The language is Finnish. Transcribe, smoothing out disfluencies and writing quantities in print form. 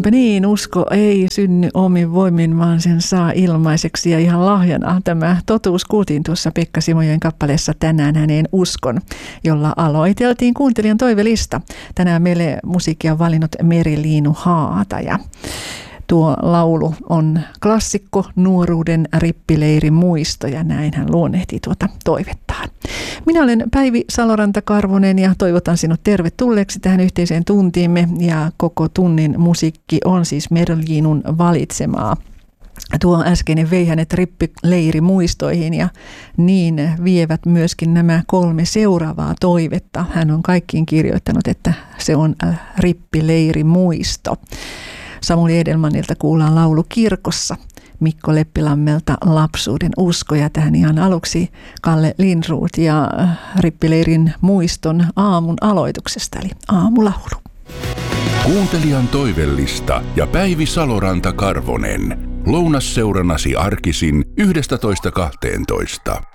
Niinpä niin, usko ei synny omin voimin, vaan sen saa ilmaiseksi ja ihan lahjana. Tämä totuus kuultiin tuossa Pekka Simojoen kappaleessa Tänään häneen uskon, jolla aloiteltiin kuuntelijan toivelista. Tänään meille musiikkia on valinnut Meri-Liinu Haataja. Tuo laulu on klassikko, nuoruuden rippileiri muisto, ja näin hän luonnehtii tuota toivettaan. Minä olen Päivi Saloranta-Karvonen ja toivotan sinut tervetulleeksi tähän yhteiseen tuntiimme, ja koko tunnin musiikki on siis Meri-Liinun valitsemaa. Tuo äskeinen vei hänet rippileiri muistoihin, ja niin vievät myöskin nämä 3 seuraavaa toivetta. Hän on kaikkiin kirjoittanut, että se on rippileiri muisto. Samuli Edelmanilta kuullaan laulu Kirkossa, Mikko Leppilammelta Lapsuuden usko, ja tähän ihan aluksi Kalle Lindroth ja rippileirin muiston aamun aloituksesta, eli aamulaulu. Kuuntelijan toivellista ja Päivi Saloranta-Karvonen. Lounasseurannasi arkisin 11.12.